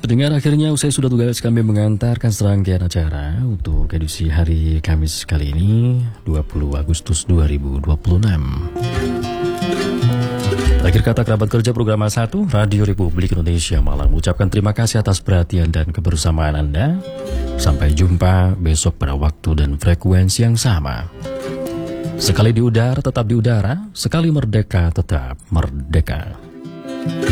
Pendengar, akhirnya usai sudah tugas kami mengantarkan serangkaian acara untuk edisi hari Kamis kali ini 20 Agustus 2026. Akhir kata kerabat kerja program A1 Radio Republik Indonesia Malang mengucapkan terima kasih atas perhatian dan kebersamaan Anda. Sampai jumpa besok pada waktu dan frekuensi yang sama. Sekali di udara tetap di udara, sekali merdeka tetap merdeka.